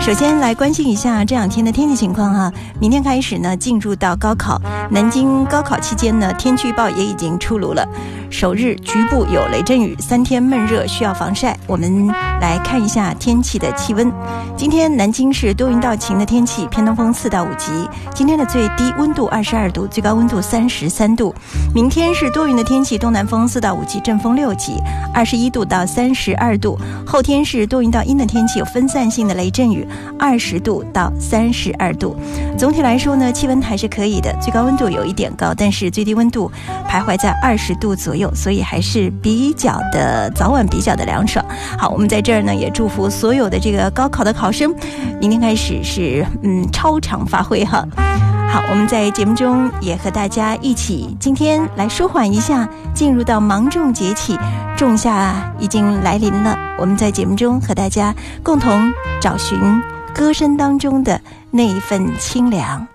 首先来关心一下这两天的天气情况哈。明天开始呢，进入到高考，南京高考期间呢，天气预报也已经出炉了。首日局部有雷阵雨，3天闷热，需要防晒。我们来看一下天气的气温。今天南京是多云到晴的天气，偏东风4到5级。今天的最低温度22度，最高温度33度。明天是多云的天气，东南风4到5级，阵风6级，21度到32度。后天是多云到阴的天气，有分散性的雷阵雨，20度到32度。总体来说呢，气温还是可以的，最高温度有一点高，但是最低温度徘徊在20度左右，所以还是比较的早晚比较的凉爽。好，我们在这儿呢也祝福所有的这个高考的考生，明天开始是超常发挥哈。好，我们在节目中也和大家一起今天来舒缓一下，进入到芒种节气，仲夏已经来临了。我们在节目中和大家共同找寻歌声当中的那一份清凉。